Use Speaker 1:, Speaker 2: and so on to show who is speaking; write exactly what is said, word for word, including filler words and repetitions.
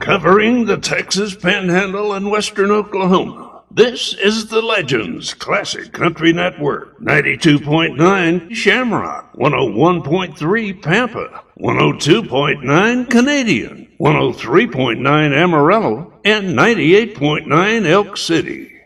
Speaker 1: covering the Texas Panhandle and western Oklahoma. This is the Legends Classic Country Network. ninety-two point nine Shamrock, one oh one point three Pampa, one oh two point nine Canadian, one oh three point nine Amarillo, and ninety-eight point nine Elk City.